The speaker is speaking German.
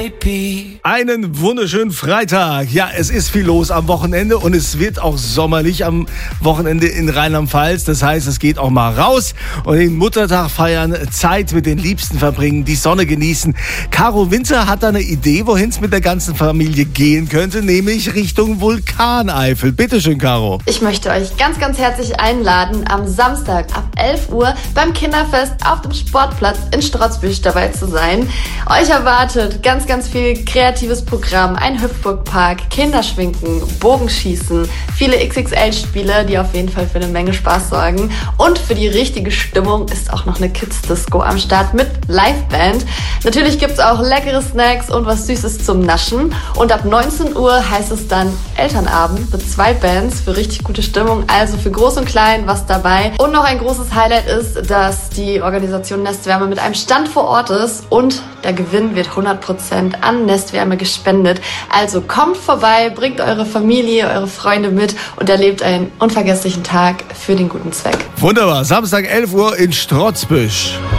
Einen wunderschönen Freitag. Ja, es ist viel los am Wochenende und es wird auch sommerlich am Wochenende in Rheinland-Pfalz. Das heißt, es geht auch mal raus und den Muttertag feiern, Zeit mit den Liebsten verbringen, die Sonne genießen. Caro Winter hat da eine Idee, wohin es mit der ganzen Familie gehen könnte, nämlich Richtung Vulkaneifel. Bitte schön, Caro. Ich möchte euch ganz, ganz herzlich einladen, am Samstag ab 11 Uhr beim Kinderfest auf dem Sportplatz in Strotzbüch dabei zu sein. Euch erwartet ganz, ganz viel kreatives Programm, ein Hüpfburgpark, Kinderschwinken, Bogenschießen, viele XXL-Spiele, die auf jeden Fall für eine Menge Spaß sorgen. Und für die richtige Stimmung ist auch noch eine Kids-Disco am Start mit Liveband. Natürlich gibt's auch leckere Snacks und was Süßes zum Naschen. Und ab 19 Uhr heißt es dann Elternabend mit 2 Bands für richtig gute Stimmung. Also für Groß und Klein was dabei. Und noch ein großes Highlight ist, dass die Organisation Nestwärme mit einem Stand vor Ort ist und der Gewinn wird 100% an Nestwärme gespendet. Also kommt vorbei, bringt eure Familie, eure Freunde mit und erlebt einen unvergesslichen Tag für den guten Zweck. Wunderbar, Samstag 11 Uhr in Strotzbüch.